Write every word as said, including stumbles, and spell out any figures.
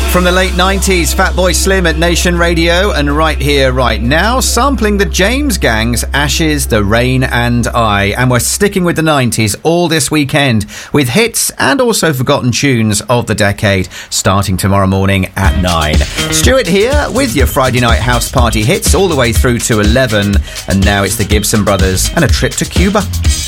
From the late nineties, Fatboy Slim at Nation Radio, and right here, right now, sampling the James Gang's Ashes, The Rain and I. And we're sticking with the nineties all this weekend with hits and also forgotten tunes of the decade, starting tomorrow morning at nine. Stuart here with your Friday night house party hits all the way through to eleven. And now it's the Gibson Brothers and a trip to Cuba.